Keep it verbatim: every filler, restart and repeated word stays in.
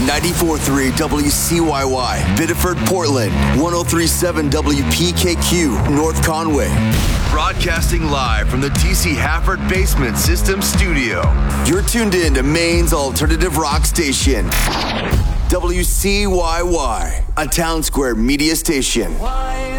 ninety-four point three W C Y Y, Biddeford, Portland, one oh three point seven W P K Q, North Conway. Broadcasting live from the T C Hafford Basement System Studio. You're tuned in to Maine's alternative rock station, W C Y Y, a Town Square media station. Why